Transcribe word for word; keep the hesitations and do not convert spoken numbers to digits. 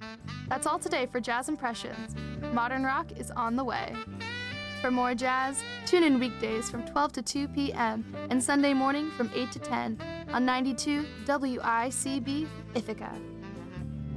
That's all today for Jazz Impressions. Modern rock is on the way. For more jazz, tune in weekdays from twelve to two p.m. and Sunday morning from eight to ten on ninety-two W I C B Ithaca.